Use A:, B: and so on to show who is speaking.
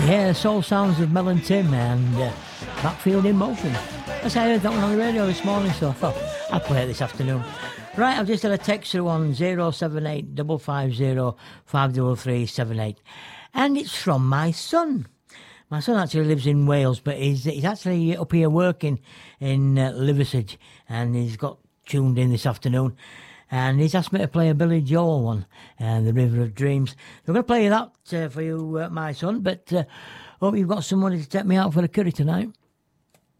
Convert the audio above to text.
A: Yeah, soul sounds of Mel and Tim and Backfield in Motion. As I heard that one on the radio this morning, so I thought I'd play it this afternoon. Right, I've just had a text through on 078 550 53378, and it's from my son. My son actually lives in Wales, but he's actually up here working in Liversedge, and he's got tuned in this afternoon. And he's asked me to play a Billy Joel one, The River of Dreams. So I'm going to play that for you, my son, but hope you've got some money to take me out for a curry tonight.